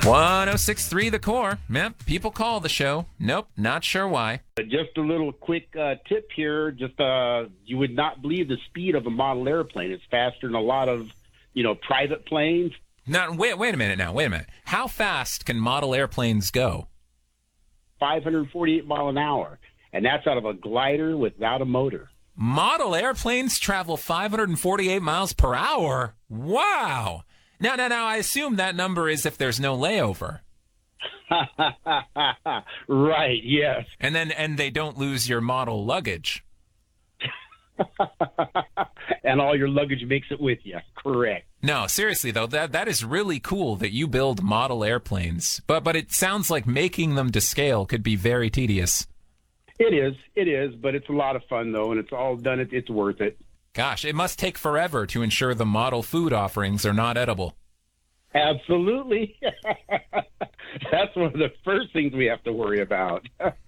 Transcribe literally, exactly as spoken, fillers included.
one oh six point three The Core. Yep, people call the show. Nope, not sure why. Just a little quick uh, tip here. Just uh, you would not believe the speed of a model airplane. It's faster than a lot of, you know, private planes. Now, wait, wait a minute now. Wait a minute. How fast can model airplanes go? five hundred forty-eight mile an hour, and that's out of a glider without a motor. Model airplanes travel five hundred forty-eight miles per hour? Wow. Now, now, now, I assume that number is if there's no layover. Right, yes. And then, and they don't lose your model luggage. And all your luggage makes it with you. Correct. No, seriously, though, that that is really cool that you build model airplanes. But but it sounds like making them to scale could be very tedious. It is. It is. But it's a lot of fun, though, and it's all done. It, it's worth it. Gosh, it must take forever to ensure the model food offerings are not edible. Absolutely. That's one of the first things we have to worry about.